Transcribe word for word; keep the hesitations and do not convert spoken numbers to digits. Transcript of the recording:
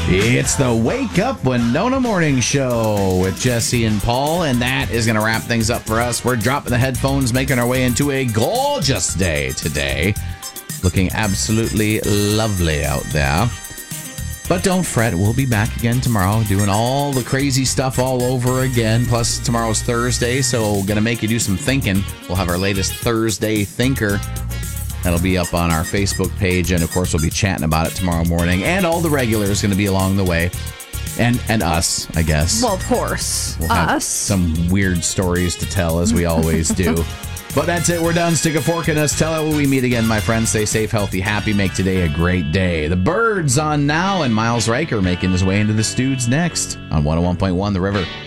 It's the Wake Up Winona Morning Show with Jesse and Paul, and that is going to wrap things up for us. We're dropping the headphones, making our way into a gorgeous day today. Looking absolutely lovely out there. But don't fret, we'll be back again tomorrow doing all the crazy stuff all over again. Plus, tomorrow's Thursday, so we're going to make you do some thinking. We'll have our latest Thursday Thinker. That'll be up on our Facebook page, and of course, we'll be chatting about it tomorrow morning. And all the regulars going to be along the way. And and us, I guess. Well, of course. We'll have us. some weird stories to tell, as we always do. But that's it. We're done. Stick a fork in us. Tell it when we meet again, my friends. Stay safe, healthy, happy. Make today a great day. The Birds on now, and Miles Riker making his way into the Stoods next on one oh one point one The River.